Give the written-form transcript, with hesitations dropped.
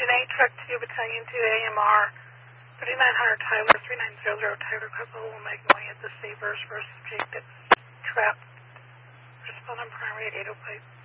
Engine 8, Truck 2, Battalion 2, AMR, 3900 Tyler, 3900 Tyler, Oklahoma, Magnolia, the Sabres versus Jacobs, trapped. Respond on primary at 805.